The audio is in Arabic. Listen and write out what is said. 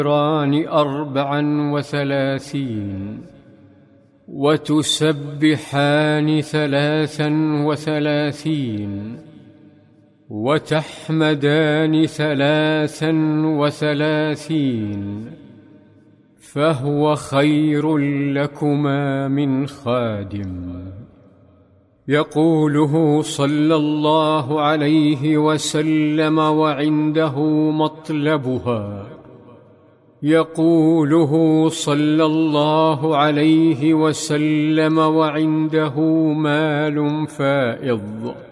34 وتسبحان 33 وتحمدان 33 فهو خير لكما من خادم يقوله صلى الله عليه وسلم وعنده مطلبها، يقوله صلى الله عليه وسلم وعنده مال فائض.